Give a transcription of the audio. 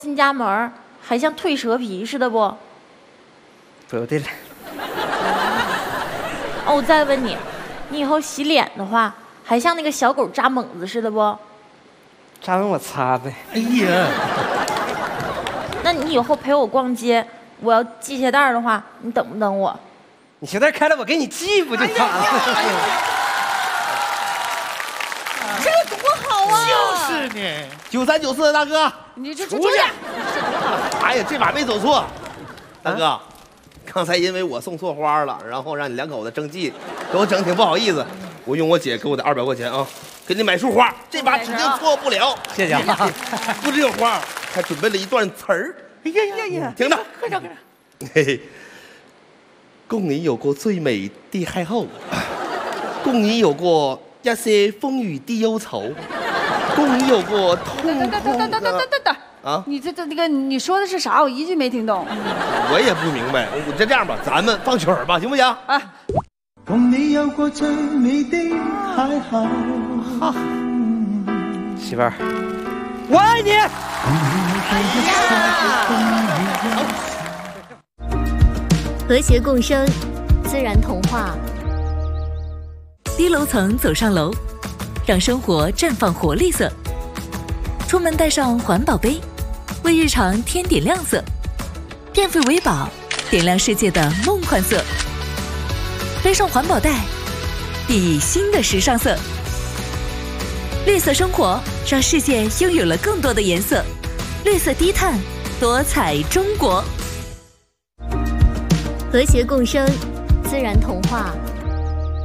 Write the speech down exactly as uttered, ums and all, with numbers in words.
进家门还像蜕蛇皮似的不？ 不对了。 哦，我再问你，你以后洗脸的话，还像那个小狗扎猛子似的不？ 扎完我擦呗。 哎呀， 那你以后陪我逛街，我要系鞋带的话，你等不等我？ 你鞋带开了，我给你系不就完了？ 哎呀这个多好啊！ 就是呢，九三九四的大哥， 你这出去。哎呀，这把没走错，大哥，刚才因为我送错花了，然后让你两口子生气，给我整挺不好意思。我用我姐给我的二百块钱啊，给你买束花，这把指定错不了。 谢谢啊。 不只有花，还准备了一段词儿。 哎呀呀呀！ 听着， 快点快点！ 嘿嘿，共你有过最美的邂逅，共你有过一些风雨的忧愁，共你有过痛等等等痛等等等的等等啊！ 你这这那个你说的是啥？我一句没听懂。 我也不明白。我这这样吧，咱们放曲儿吧，行不行？ 啊！ 共你有过最美的邂逅。 好， 媳妇儿，我爱你。 和谐共生，自然童话。 低楼层走上楼，让生活绽放活力色。出门带上环保杯，为日常添点亮色。电费为宝，点亮世界的梦幻色。背上环保袋，熠熠新的时尚色。绿色生活，让世界拥有了更多的颜色。绿色低碳，多彩中国。 和谐共生，自然童话。